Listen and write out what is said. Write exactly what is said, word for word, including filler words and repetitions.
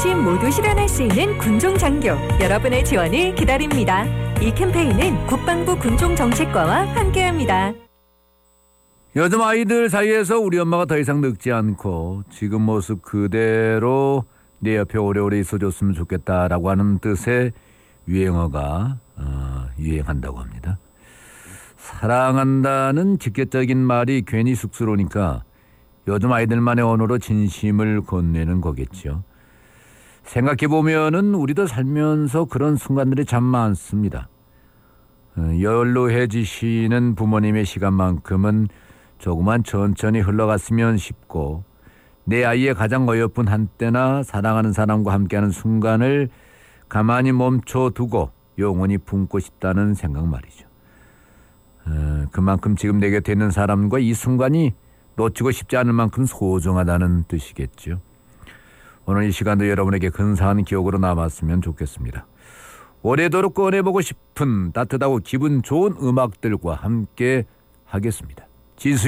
어르신 모두 실현할 수 있는 군종장교, 여러분의 지원을 기다립니다. 이 캠페인은 국방부 군종정책과와 함께합니다. 요즘 아이들 사이에서 우리 엄마가 더 이상 늙지 않고 지금 모습 그대로 내 옆에 오래오래 있어줬으면 좋겠다라고 하는 뜻의 유행어가 어, 유행한다고 합니다. 사랑한다는 직접적인 말이 괜히 쑥스러우니까 요즘 아이들만의 언어로 진심을 건네는 거겠죠. 생각해보면은 우리도 살면서 그런 순간들이 참 많습니다. 연로해지시는 부모님의 시간만큼은 조금만 천천히 흘러갔으면 싶고, 내 아이의 가장 어여쁜 한때나 사랑하는 사람과 함께하는 순간을 가만히 멈춰두고 영원히 품고 싶다는 생각 말이죠. 어, 그만큼 지금 내 곁에 있는 사람과 이 순간이 놓치고 싶지 않을 만큼 소중하다는 뜻이겠죠. 오늘 이 시간도 여러분에게 근사한 기억으로 남았으면 좋겠습니다. 오래도록 꺼내보고 싶은 따뜻하고 기분 좋은 음악들과 함께 하겠습니다. 진수